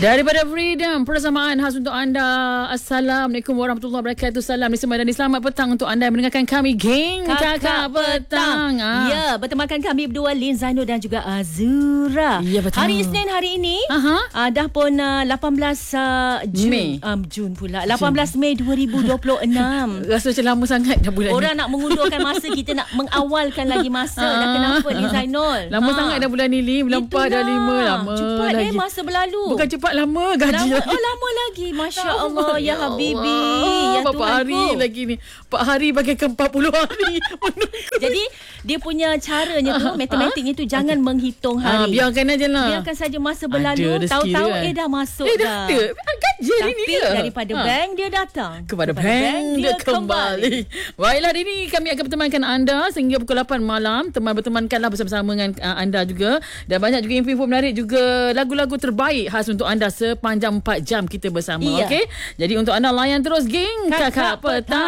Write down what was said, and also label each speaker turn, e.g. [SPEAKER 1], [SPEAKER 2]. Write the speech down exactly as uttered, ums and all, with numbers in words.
[SPEAKER 1] Daripada Freedom, persamaan khas untuk anda. Assalamualaikum warahmatullahi wabarakatuh. Salam di semua dan selamat petang untuk anda yang mendengarkan kami, geng Kakak, Kakak Petang. Ah.
[SPEAKER 2] Ya, bertemankan kami berdua, Lin Zainul dan juga Azura.
[SPEAKER 1] Ya, betul.
[SPEAKER 2] Hari Isnin hari ini,
[SPEAKER 1] Aha.
[SPEAKER 2] uh, dah pun uh, lapan belas uh, Jun.
[SPEAKER 1] Mei.
[SPEAKER 2] Um, Jun pula. lapan belas Mei dua ribu dua puluh enam.
[SPEAKER 1] Rasa macam lama sangat dah bulan
[SPEAKER 2] Orang
[SPEAKER 1] ni.
[SPEAKER 2] nak mengundurkan masa, kita nak mengawalkan lagi masa. Dah kenapa Lin Zainul?
[SPEAKER 1] Lama
[SPEAKER 2] Ha.
[SPEAKER 1] sangat dah bulan ni, Lin. Bulan empat dah lima. Lama
[SPEAKER 2] Cepat
[SPEAKER 1] lagi.
[SPEAKER 2] eh masa berlalu.
[SPEAKER 1] Bukan cepat, lama gaji
[SPEAKER 2] Lama,
[SPEAKER 1] lagi.
[SPEAKER 2] oh lama lagi. Masya
[SPEAKER 1] Lama.
[SPEAKER 2] Allah. Ya Habibi. Ya
[SPEAKER 1] Berapa
[SPEAKER 2] Tuhanku.
[SPEAKER 1] hari lagi ni? empat hari bagaikan empat puluh hari.
[SPEAKER 2] Jadi dia punya caranya tu, matematiknya tu jangan menghitung
[SPEAKER 1] Ah,
[SPEAKER 2] hari.
[SPEAKER 1] biarkan aja lah.
[SPEAKER 2] Biarkan saja masa
[SPEAKER 1] Ada
[SPEAKER 2] berlalu.
[SPEAKER 1] rezeki
[SPEAKER 2] Tahu-tahu
[SPEAKER 1] dia, kan?
[SPEAKER 2] eh dah masuk
[SPEAKER 1] Eh dah
[SPEAKER 2] dah.
[SPEAKER 1] ada. Gaji hari ni
[SPEAKER 2] Tapi
[SPEAKER 1] ke?
[SPEAKER 2] daripada
[SPEAKER 1] Ha.
[SPEAKER 2] bank dia datang.
[SPEAKER 1] Kepada, Kepada bank, bank dia kembali. kembali. Baiklah, hari ini kami akan bertemankan anda sehingga pukul lapan malam. Teman bertemankanlah bersama-sama dengan uh, anda juga. Dan banyak juga info-info menarik, juga lagu-lagu terbaik khas untuk anda sepanjang empat jam kita bersama.
[SPEAKER 2] Iya.
[SPEAKER 1] Okey? Jadi untuk anda layan terus, geng Kakak, Kakak Petang.